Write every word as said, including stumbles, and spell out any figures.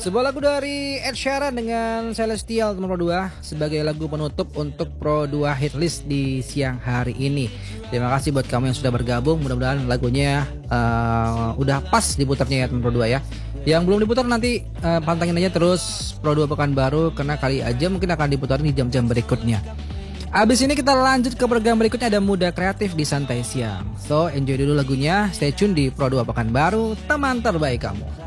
Sebuah lagu dari Ed Sheeran dengan Celestial nomor dua sebagai lagu penutup untuk Pro dua Hitlist di siang hari ini. Terima kasih buat kamu yang sudah bergabung. Mudah-mudahan lagunya uh, udah pas diputarnya ya teman Pro dua ya. Yang belum diputar nanti uh, pantengin aja terus Pro dua Pekanbaru karena kali aja mungkin akan diputar di jam-jam berikutnya. Abis ini kita lanjut ke program berikutnya, ada Muda Kreatif di Santai Siang. So enjoy dulu lagunya, stay tune di Pro dua Pekanbaru, teman terbaik kamu.